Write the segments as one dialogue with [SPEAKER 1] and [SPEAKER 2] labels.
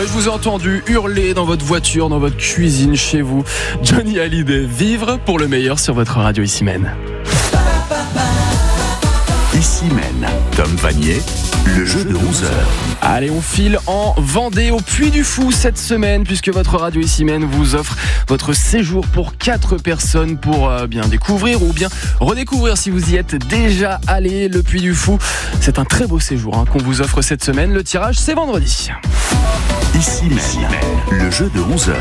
[SPEAKER 1] Ouais, je vous ai entendu hurler dans votre voiture, dans votre cuisine, chez vous. Johnny Hallyday, vivre pour le meilleur sur votre radio Ici-Mène.
[SPEAKER 2] Ici-Mène, Tom Vanier, le jeu de 11h.
[SPEAKER 1] Allez, on file en Vendée au Puy du Fou cette semaine, puisque votre radio Ici-Mène vous offre votre séjour pour 4 personnes pour bien découvrir ou bien redécouvrir si vous y êtes déjà allé. Le Puy du Fou, c'est un très beau séjour qu'on vous offre cette semaine. Le tirage, c'est vendredi.
[SPEAKER 2] Ici-Mène, le jeu de 11h.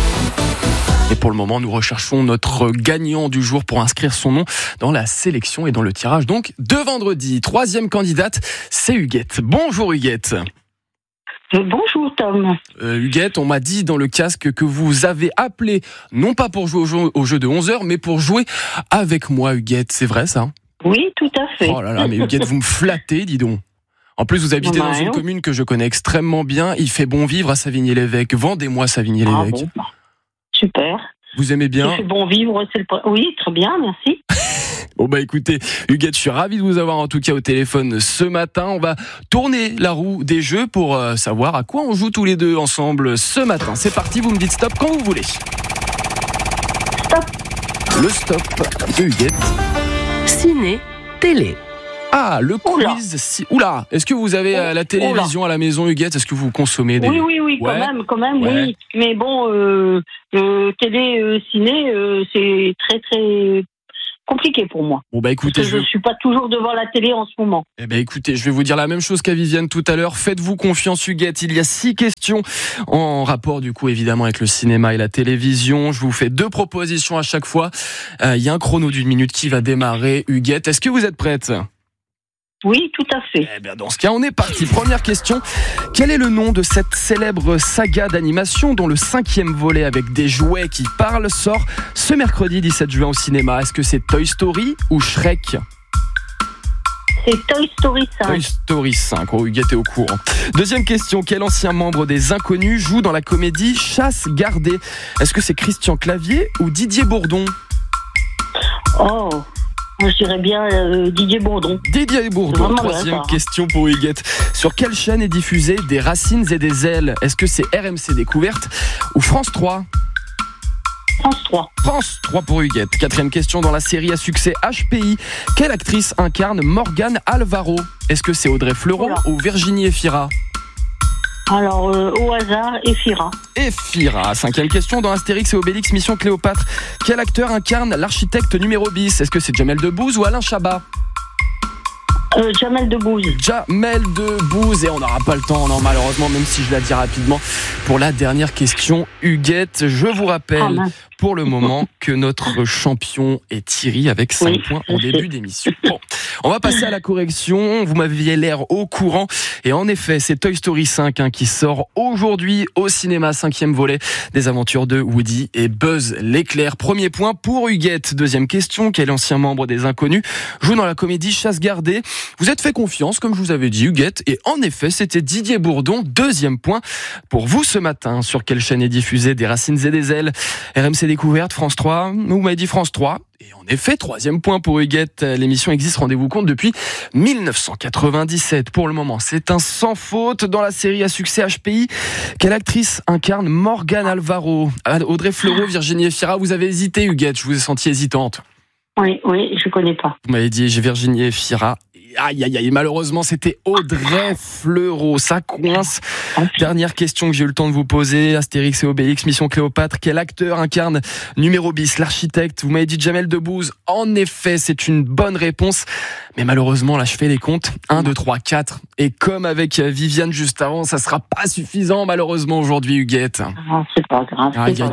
[SPEAKER 1] Et pour le moment, nous recherchons notre gagnant du jour pour inscrire son nom dans la sélection et dans le tirage donc de vendredi. 3e candidate, c'est Huguette. Bonjour Huguette.
[SPEAKER 3] Bonjour Tom.
[SPEAKER 1] Huguette, on m'a dit dans le casque que vous avez appelé, non pas pour jouer au jeu de 11h, mais pour jouer avec moi Huguette. C'est vrai ça ?
[SPEAKER 3] Oui, tout à fait.
[SPEAKER 1] Oh là là, mais Huguette, vous me flattez, dis donc. En plus, vous habitez dans une commune que je connais extrêmement bien. Il fait bon vivre à Savigny-l'Évêque. Vendez-moi Savigny-l'Évêque.
[SPEAKER 3] Bon. Super.
[SPEAKER 1] Vous aimez bien ?
[SPEAKER 3] Il fait bon vivre, oui, très bien, merci.
[SPEAKER 1] Bon bah écoutez, Huguette, je suis ravi de vous avoir en tout cas au téléphone ce matin. On va tourner la roue des jeux pour savoir à quoi on joue tous les deux ensemble ce matin. C'est parti, vous me dites stop quand vous voulez.
[SPEAKER 3] Stop.
[SPEAKER 1] Le stop de Huguette.
[SPEAKER 4] Ciné, télé.
[SPEAKER 1] Ah, le quiz. Oula, est-ce que vous avez la télévision à la maison, Huguette ? Est-ce que vous consommez des...
[SPEAKER 3] Oui, quand même, ouais. Oui. Mais bon, télé, ciné, c'est très, très compliqué pour moi.
[SPEAKER 1] Bon, bah écoutez,
[SPEAKER 3] je ne suis pas toujours devant la télé en ce moment.
[SPEAKER 1] Eh ben écoutez, je vais vous dire la même chose qu'à Viviane tout à l'heure. Faites-vous confiance, Huguette. Il y a 6 questions en rapport, du coup, évidemment, avec le cinéma et la télévision. Je vous fais 2 propositions à chaque fois. Il y a un chrono d'1 minute qui va démarrer. Huguette, est-ce que vous êtes prête ?
[SPEAKER 3] Oui, tout à fait.
[SPEAKER 1] Eh bien, dans ce cas, on est parti. Première question. Quel est le nom de cette célèbre saga d'animation dont le 5e volet avec des jouets qui parlent sort ce mercredi 17 juin au cinéma ? Est-ce que c'est Toy Story ou Shrek ?
[SPEAKER 3] C'est Toy Story 5.
[SPEAKER 1] Toy Story 5. Oh, Huguette est au courant. Deuxième question. Quel ancien membre des Inconnus joue dans la comédie Chasse gardée ? Est-ce que c'est Christian Clavier ou Didier Bourdon ?
[SPEAKER 3] Oh, je dirais bien Didier Bourdon.
[SPEAKER 1] Didier Bourdon. Troisième question pour Huguette. Sur quelle chaîne est diffusée Des Racines et des Ailes ? Est-ce que c'est RMC Découverte ou France 3 ?
[SPEAKER 3] France 3.
[SPEAKER 1] France 3 pour Huguette. 4e question dans la série à succès HPI. Quelle actrice incarne Morgane Alvaro ? Est-ce que c'est Audrey Fleurot ou Virginie Efira ?
[SPEAKER 3] Alors, au hasard, Efira.
[SPEAKER 1] Efira. 5e question dans Astérix et Obélix Mission Cléopâtre. Quel acteur incarne l'architecte numéro bis ? Est-ce que c'est Jamel Debbouze ou Alain Chabat ?
[SPEAKER 3] Jamel Debbouze.
[SPEAKER 1] Jamel Debbouze. Et on n'aura pas le temps, non, malheureusement, même si je la dis rapidement. Pour la dernière question, Huguette, je vous rappelle pour le moment que notre champion est Thierry avec 5 points en début d'émission. Bon, on va passer à la correction. Vous m'aviez l'air au courant. Et en effet, c'est Toy Story 5 qui sort aujourd'hui au cinéma, 5e volet des aventures de Woody et Buzz l'éclair. Premier point pour Huguette. Deuxième question, quel ancien membre des Inconnus joue dans la comédie Chasse gardée ? Vous êtes fait confiance, comme je vous avais dit, Huguette. Et en effet, c'était Didier Bourdon. 2e point pour vous ce matin. Sur quelle chaîne est diffusée Des Racines et des Ailes ? RMC Découverte, France 3. Vous m'avez dit France 3. Et en effet, 3e point pour Huguette. L'émission existe, rendez-vous compte, depuis 1997. Pour le moment, c'est un sans faute dans la série à succès HPI. Quelle actrice incarne Morgane Alvaro ? Audrey Fleurot, Virginie Efira. Vous avez hésité, Huguette. Je vous ai senti hésitante.
[SPEAKER 3] Oui, je connais pas.
[SPEAKER 1] Vous m'avez dit, j'ai Virginie Efira. Aïe, malheureusement, c'était Audrey Fleurot. Ça coince. Dernière question que j'ai eu le temps de vous poser. Astérix et Obélix, Mission Cléopâtre. Quel acteur incarne numéro bis, l'architecte ? Vous m'avez dit Jamel Debbouze. En effet, c'est une bonne réponse. Mais malheureusement, là, je fais les comptes. 1, 2, 3, 4. Et comme avec Viviane juste avant, ça sera pas suffisant, malheureusement, aujourd'hui, Huguette.
[SPEAKER 3] C'est pas grave.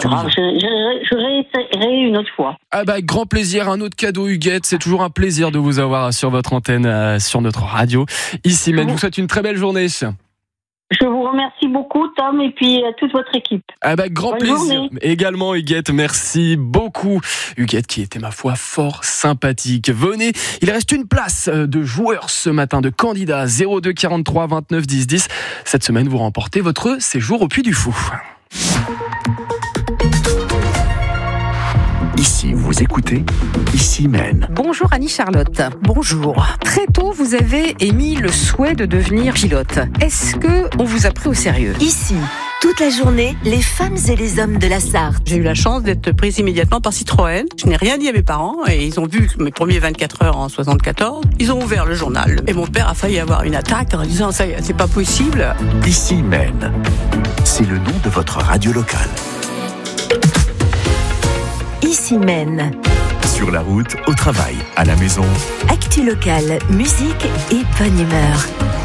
[SPEAKER 3] Je réessayerai une autre fois.
[SPEAKER 1] Ah bah, avec grand plaisir. Un autre cadeau, Huguette. C'est toujours un plaisir de vous avoir sur votre antenne, sur notre radio. Ici-Mène, je vous souhaite une très belle journée.
[SPEAKER 3] Je vous remercie beaucoup, Tom, et puis à toute votre équipe.
[SPEAKER 1] Ah bah, grand plaisir. Journée. Également, Huguette, merci beaucoup. Huguette qui était, ma foi, fort sympathique. Venez, il reste une place de joueurs ce matin, de candidats. 02 43 29 10 10. Cette semaine, vous remportez votre séjour au Puy du Fou.
[SPEAKER 2] Ici, vous écoutez Ici-Mène.
[SPEAKER 4] Bonjour Annie-Charlotte. Bonjour. Très tôt, vous avez émis le souhait de devenir pilote. Est-ce que on vous a pris au sérieux ?
[SPEAKER 5] Ici, Toute la journée, les femmes et les hommes de la Sarthe.
[SPEAKER 6] J'ai eu la chance d'être prise immédiatement par Citroën. Je n'ai rien dit à mes parents et ils ont vu mes premiers 24 heures en 74. Ils ont ouvert le journal et mon père a failli avoir une attaque en disant ça y est, c'est pas possible.
[SPEAKER 2] Ici Maine, c'est le nom de votre radio locale.
[SPEAKER 5] Ici Maine.
[SPEAKER 2] Sur la route, au travail, à la maison.
[SPEAKER 5] Actu locale, musique et bonne humeur.